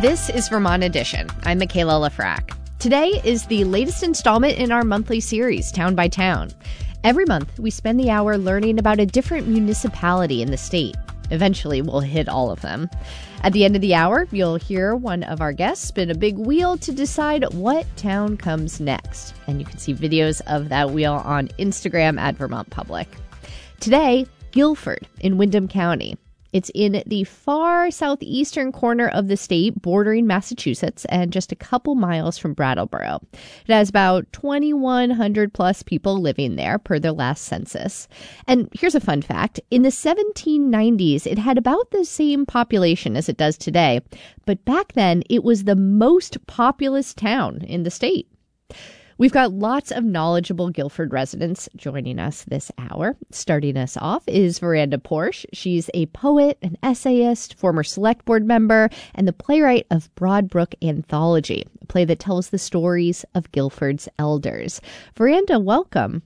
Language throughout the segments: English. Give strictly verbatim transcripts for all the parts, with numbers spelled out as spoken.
This is Vermont Edition. I'm Michaela Lafrac. Today is the latest installment in our monthly series, Town by Town. Every month, we spend the hour learning about a different municipality in the state. Eventually, we'll hit all of them. At the end of the hour, you'll hear one of our guests spin a big wheel to decide what town comes next. And you can see videos of that wheel on Instagram at Vermont Public. Today, Guilford in Windham County. It's in the far southeastern corner of the state, bordering Massachusetts, and just a couple miles from Brattleboro. It has about twenty-one hundred plus people living there per their last census. And here's a fun fact. In the seventeen nineties, it had about the same population as it does today. But back then, it was the most populous town in the state. We've got lots of knowledgeable Guilford residents joining us this hour. Starting us off is Veranda Porsche. She's a poet, an essayist, former select board member, and the playwright of Broadbrook Anthology, a play that tells the stories of Guilford's elders. Veranda, welcome.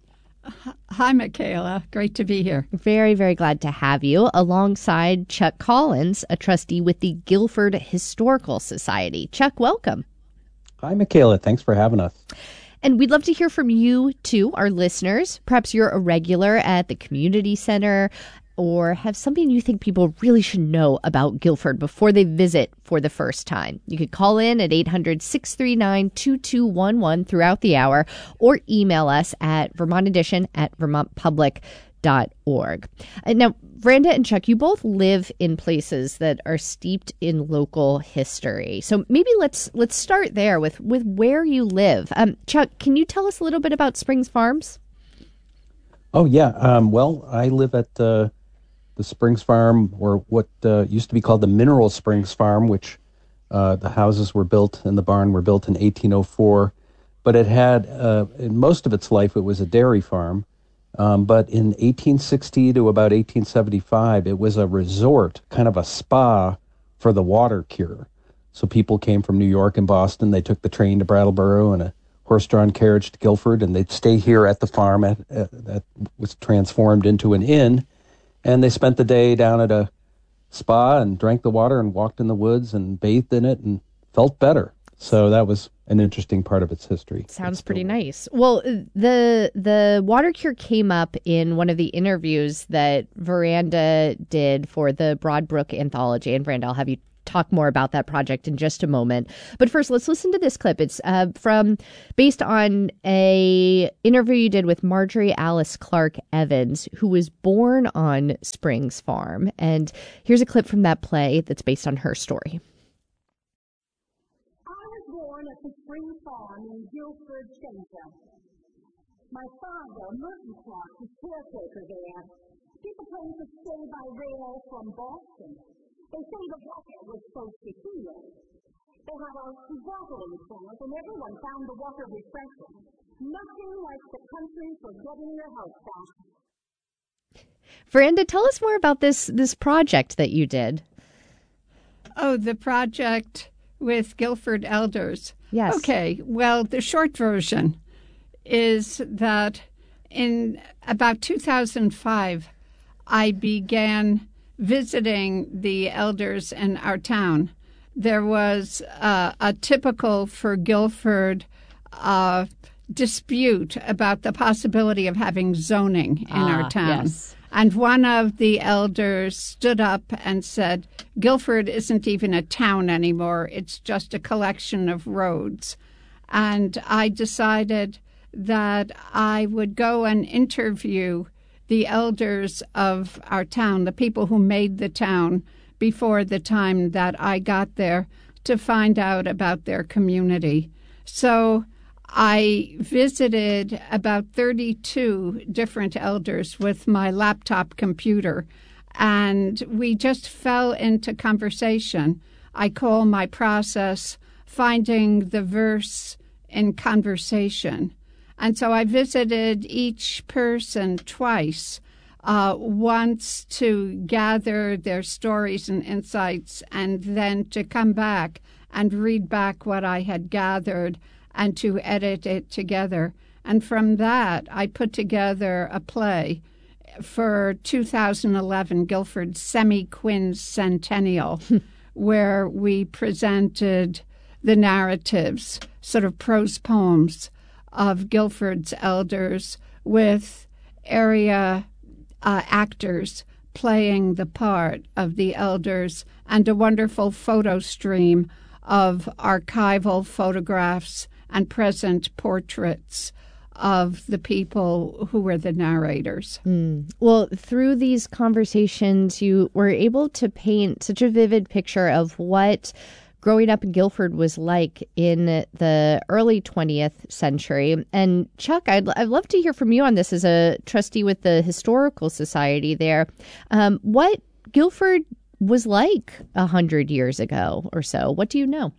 Hi, Michaela. Great to be here. Very, very glad to have you alongside Chuck Collins, a trustee with the Guilford Historical Society. Chuck, welcome. Hi, Michaela. Thanks for having us. And we'd love to hear from you, too, our listeners. Perhaps you're a regular at the community center or have something you think people really should know about Guilford before they visit for the first time. You could call in at eight hundred, six three nine, two two one one throughout the hour or email us at vermontedition at vermontpublic dot org. Uh, now, Veranda and Chuck, you both live in places that are steeped in local history. So maybe let's let's start there with, with where you live. Um, Chuck, can you tell us a little bit about Springs Farms? Oh, yeah. Um, well, I live at uh, the Springs Farm, or what uh, used to be called the Mineral Springs Farm, which uh, the houses were built and the barn were built in eighteen oh four. But it had, uh, in most of its life, it was a dairy farm. Um, but in eighteen sixty to about eighteen seventy-five, it was a resort, kind of a spa for the water cure. So people came from New York and Boston. They took the train to Brattleboro and a horse-drawn carriage to Guilford, and they'd stay here at the farm at, uh, that was transformed into an inn. And they spent the day down at a spa and drank the water and walked in the woods and bathed in it and felt better. So that was an interesting part of its history. Sounds pretty nice. Well, the the water cure came up in one of the interviews that Veranda did for the Broadbrook Anthology. And Veranda, I'll have you talk more about that project in just a moment. But first, let's listen to this clip. It's uh, from based on a interview you did with Marjorie Alice Clark Evans, who was born on Springs Farm. And here's a clip from that play that's based on her story. At the Spring Farm in Guilford, Georgia. My father, Merton Clark, was caretaker there. People came to stay by rail from Boston. They say the water was supposed to heal. They had a watering plant, and everyone found the water refreshing. Nothing like the country for getting your health back. Veranda, tell us more about this this project that you did. Oh, the project with Guilford elders. Yes. Okay. Well, the short version is that in about two thousand five, I began visiting the elders in our town. There was uh, a typical for Guilford uh, dispute about the possibility of having zoning in ah, our town. Yes. And one of the elders stood up and said, Guilford isn't even a town anymore. It's just a collection of roads. And I decided that I would go and interview the elders of our town, the people who made the town before the time that I got there, to find out about their community. So I visited about thirty-two different elders with my laptop computer, and we just fell into conversation. I call my process finding the verse in conversation. And so I visited each person twice, uh, once to gather their stories and insights, and then to come back and read back what I had gathered and to edit it together. And from that, I put together a play for two thousand eleven Guilford Semi-Quinn Centennial, where we presented the narratives, sort of prose poems of Guilford's elders with area uh, actors playing the part of the elders, and a wonderful photo stream of archival photographs and present portraits of the people who were the narrators. Mm. Well, through these conversations, you were able to paint such a vivid picture of what growing up in Guilford was like in the early twentieth century. And Chuck, I'd, I'd love to hear from you on this as a trustee with the Historical Society there. Um, what Guilford was like a hundred years ago or so. What do you know?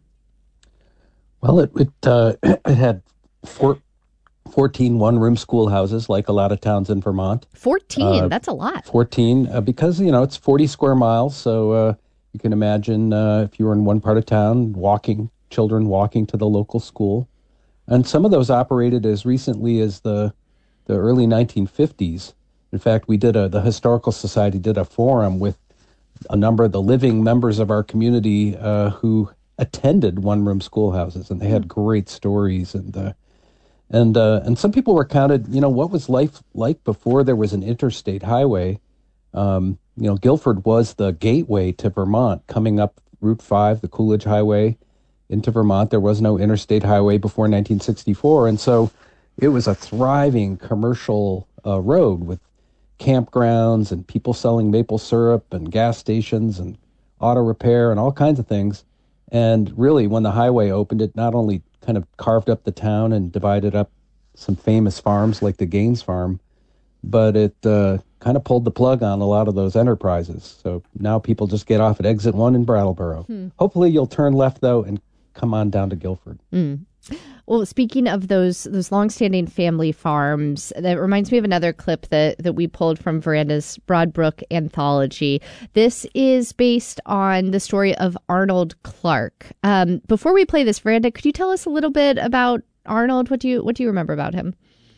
Well, it it, uh, it had four, fourteen one-room schoolhouses, like a lot of towns in Vermont. fourteen? Uh, That's a lot. fourteen, uh, because, you know, it's forty square miles, so uh, you can imagine uh, if you were in one part of town, walking, children walking to the local school. And some of those operated as recently as the the early nineteen fifties. In fact, we did a, the Historical Society did a forum with a number of the living members of our community uh, who attended one-room schoolhouses, and they had great stories. And uh, and uh, and some people were counted, you know, what was life like before there was an interstate highway? Um, you know, Guilford was the gateway to Vermont, coming up Route five, the Coolidge Highway, into Vermont. There was no interstate highway before nineteen sixty-four, and so it was a thriving commercial uh, road with campgrounds and people selling maple syrup and gas stations and auto repair and all kinds of things. And really, when the highway opened, it not only kind of carved up the town and divided up some famous farms like the Gaines Farm, but it uh, kind of pulled the plug on a lot of those enterprises. So now people just get off at exit one in Brattleboro. Hmm. Hopefully you'll turn left, though, and come on down to Guilford. Mm. Well, speaking of those those longstanding family farms, that reminds me of another clip that, that we pulled from Veranda's Broadbrook anthology. This is based on the story of Arnold Clark. Um, before we play this, Veranda, could you tell us a little bit about Arnold? What do you what do you remember about him?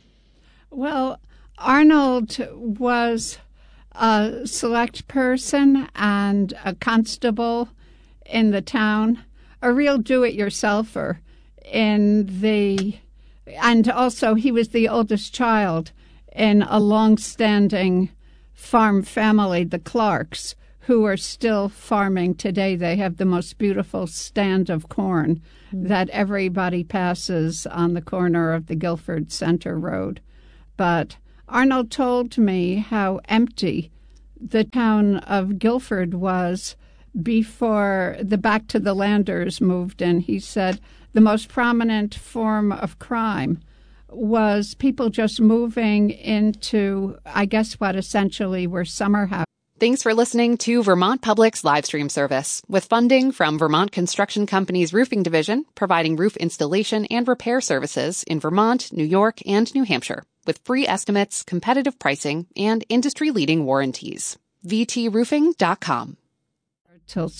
Well, Arnold was a select person and a constable in the town, a real do-it-yourselfer. In the, and also he was the oldest child in a long-standing farm family, the Clarks, who are still farming today. They have the most beautiful stand of corn mm. that everybody passes on the corner of the Guilford Center Road. But Arnold told me how empty the town of Guilford was before the Back to the Landers moved in. He said the most prominent form of crime was people just moving into, I guess, what essentially were summer houses. Thanks for listening to Vermont Public's live stream service, with funding from Vermont Construction Company's Roofing Division, providing roof installation and repair services in Vermont, New York, and New Hampshire, with free estimates, competitive pricing, and industry-leading warranties. v t roofing dot com. Till